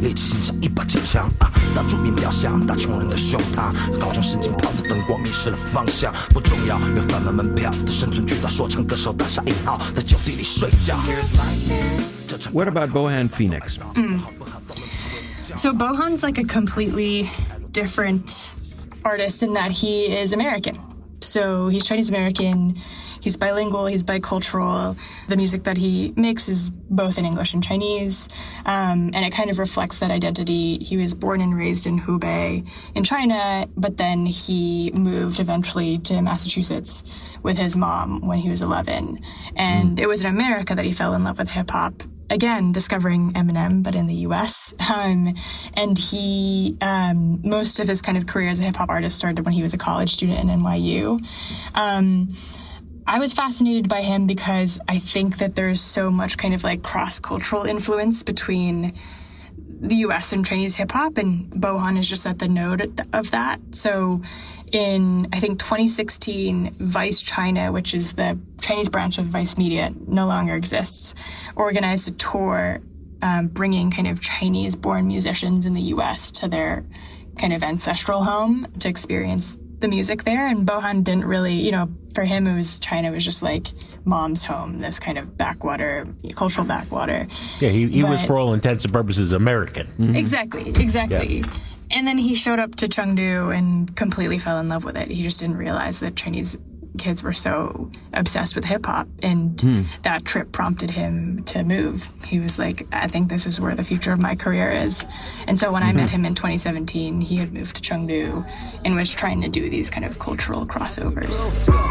猎奇心像一把剑枪打著名雕像，打穷人的胸膛，高中神经泡在灯光，迷失了方向。不重要，有贩卖门票的生存巨大说唱歌手，打下一号，在酒地里睡觉。 What about Bohan Phoenix? So Bohan's like a completely different artist in that he is American. So he's Chinese American, he's bilingual, he's bicultural. The music that he makes is both in English and Chinese, and it kind of reflects that identity. He was born and raised in Hubei in China, but then he moved eventually to Massachusetts with his mom when he was 11. And it was in America that he fell in love with hip-hop. Again, discovering Eminem, but in the U.S. And he, most of his kind of career as a hip-hop artist started when he was a college student in NYU. I was fascinated by him because I think that there's so much kind of like cross-cultural influence between the U.S. and Chinese hip-hop, and Bohan is just at the node of that. So in, I think, 2016, Vice China, which is the Chinese branch of Vice Media, no longer exists, organized a tour bringing kind of Chinese-born musicians in the U.S. to their kind of ancestral home to experience the music there. And Bohan didn't really, you know, for him, China was just like mom's home, this kind of backwater, cultural backwater. Yeah, he was, for all intents and purposes, American. Mm-hmm. Exactly. Yeah. And then he showed up to Chengdu and completely fell in love with it. He just didn't realize that Chinese kids were so obsessed with hip-hop, and that trip prompted him to move. He was like, I think this is where the future of my career is. And so when I met him in 2017, he had moved to Chengdu and was trying to do these kind of cultural crossovers.